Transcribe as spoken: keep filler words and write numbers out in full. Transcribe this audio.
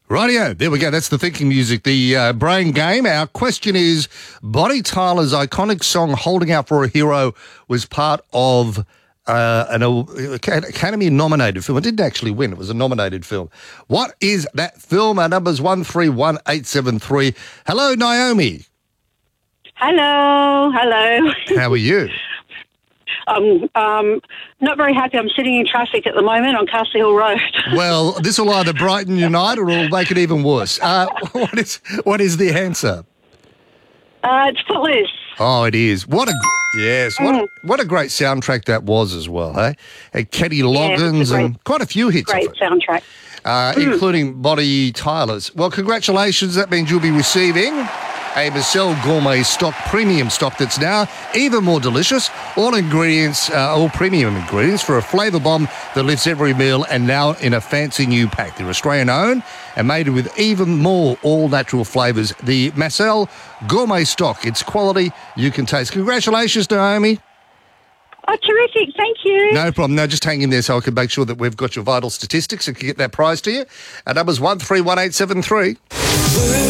Rightio, there we go. That's the thinking music, the uh, brain game. Our question is, Bonnie Tyler's iconic song Holding Out for a Hero was part of uh, an uh, Academy-nominated film. It didn't actually win. It was a nominated film. What is that film? Our number's one three one eight seven three. Hello, Naomi. Hello, hello. How are you? I'm um, not very happy. I'm sitting in traffic at the moment on Castle Hill Road. Well, this will either brighten your night or it'll make it even worse. Uh, what is what is the answer? Uh, it's Footloose. Oh, it is. What a yes, what a, what a great soundtrack that was as well, hey? And Kenny Loggins great, and quite a few hits. Great of it. soundtrack. Uh, mm. Including Bonnie Tyler's. Well, congratulations. That means you'll be receiving a Marcel Gourmet stock, premium stock that's now even more delicious. All ingredients, uh, all premium ingredients for a flavour bomb that lifts every meal, and now in a fancy new pack. They're Australian owned and made with even more all-natural flavours. The Marcel Gourmet stock. It's quality you can taste. Congratulations, Naomi. Oh, terrific. Thank you. No problem. No, just hang in there so I can make sure that we've got your vital statistics and can get that prize to you. Our number's one three one eight seven three.